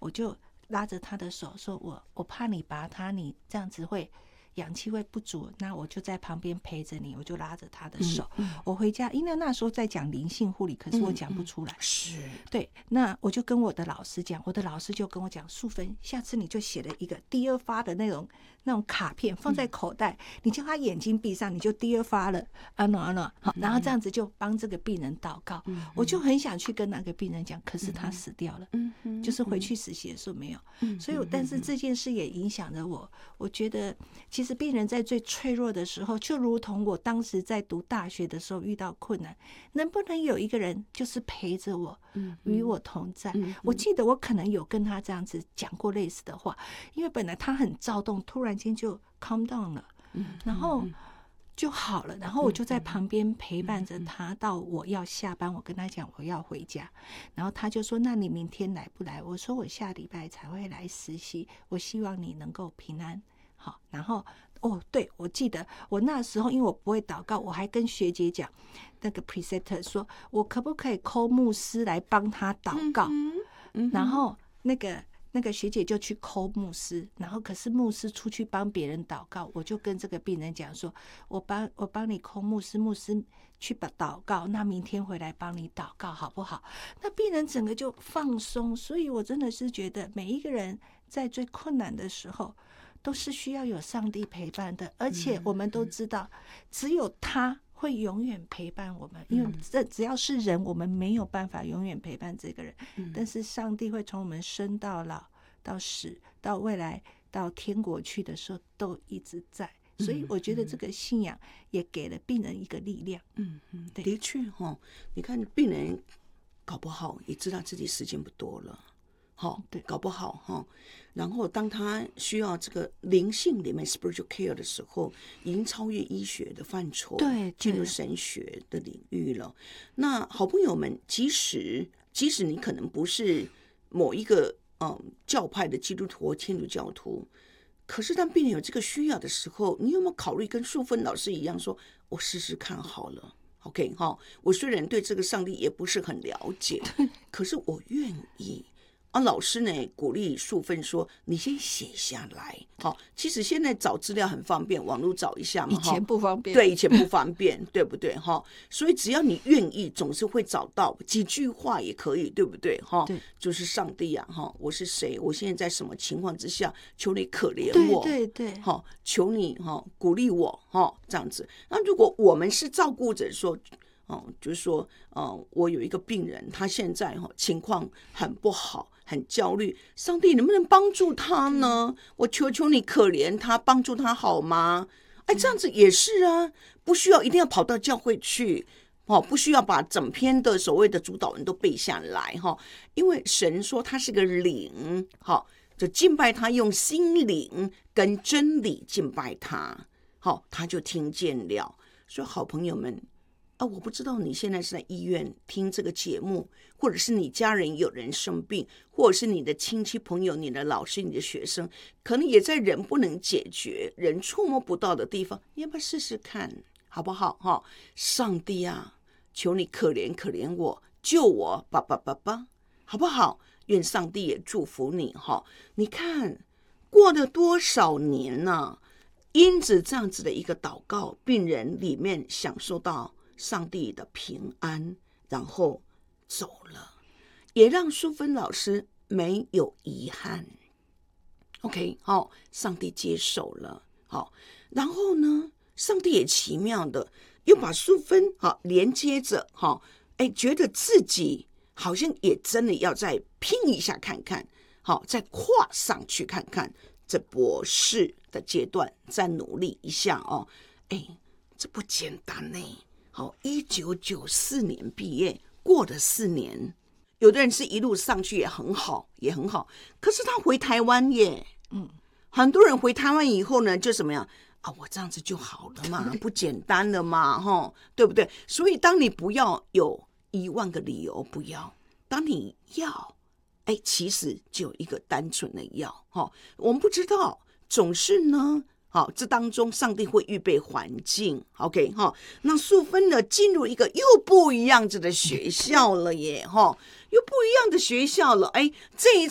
我就拉着他的手说我怕你拔他，你这样子会氧气会不足，那我就在旁边陪着你，我就拉着他的手。我回家，因为那时候在讲灵性护理，可是我讲不出来。 是， 对，那我就跟我的老师讲，我的老师就跟我讲，素芬，下次你就写了一个第二发的那种卡片放在口袋，你叫他眼睛闭上，你就第二发了，好，然后这样子就帮这个病人祷告。我就很想去跟那个病人讲，可是他死掉了，就是回去实习的时候没有。所以，但是这件事也影响了我。我觉得，其实病人在最脆弱的时候，就如同我当时在读大学的时候遇到困难，能不能有一个人就是陪着我，与我同在？我记得我可能有跟他这样子讲过类似的话，因为本来他很躁动，突然间就 calm down 了，然后就好了，然后我就在旁边陪伴着他到我要下班，我跟他讲我要回家，然后他就说那你明天来不来？我说我下礼拜才会来实习，我希望你能够平安。好，然后对，我记得我那时候因为我不会祷告，我还跟学姐讲，那个 preceptor 说我可不可以call牧师来帮他祷告，然后那个学姐就去call牧师，然后可是牧师出去帮别人祷告，我就跟这个病人讲说，我帮你call牧师，牧师去祷告，那明天回来帮你祷告好不好？那病人整个就放松。所以我真的是觉得每一个人在最困难的时候都是需要有上帝陪伴的，而且我们都知道只有他会永远陪伴我们，因为这只要是人，我们没有办法永远陪伴这个人，但是上帝会从我们生到老到死到未来到天国去的时候都一直在。所以我觉得这个信仰也给了病人一个力量。对， 的确你看病人搞不好也知道自己时间不多了，对，搞不好然后当他需要这个灵性里面 spiritual care 的时候，已经超越医学的范畴， 对， 进入神学的领域了。那好朋友们，即使你可能不是某一个教派的基督徒或天主教徒，可是当病人有这个需要的时候，你有没有考虑跟淑芬老师一样说，我试试看好了，OK 我虽然对这个上帝也不是很了解，可是我愿意。老师呢鼓励淑芬说，你先写下来。其实现在找资料很方便，网络找一下嘛。 以前不方便。 对，以前不方便对不对？所以只要你愿意，总是会找到几句话也可以，对不对？ 对， 就是上帝啊，我是谁？我现在在什么情况之下？求你可怜我， 对， 求你鼓励我，这样子。那如果我们是照顾者说，就是说，我有一个病人，他现在情况很不好，很焦虑，上帝能不能帮助他呢？我求求你可怜他，帮助他好吗？这样子也是啊，不需要一定要跑到教会去，不需要把整篇的所谓的主导文都背下来，因为神说他是个灵，就敬拜他，用心灵跟真理敬拜他，他就听见了。所以好朋友们，我不知道你现在是在医院听这个节目，或者是你家人有人生病，或者是你的亲戚朋友、你的老师、你的学生，可能也在人不能解决、人触摸不到的地方，你要不要试试看，好不好？上帝啊，求你可怜可怜我，救我，爸，好不好？愿上帝也祝福你。你看过了多少年呢？因此这样子的一个祷告，病人里面享受到上帝的平安，然后走了，也让淑芬老师没有遗憾。OK， 上帝接手了，然后呢，上帝也奇妙的又把淑芬连接着，觉得自己好像也真的要再拼一下看看，再跨上去看看这博士的阶段，再努力一下这不简单呢。1994年毕业，过了4年，有的人是一路上去也很好，可是他回台湾耶，很多人回台湾以后呢，就怎么样我这样子就好了嘛，不简单了嘛，对不对？所以当你不要有10000个理由不要，当你要其实就有一个单纯的要，我们不知道，总是呢这当中上帝会预备环境 OK 那淑芬呢进入一个又不一样子的学校了耶，又不一样的学校了，这一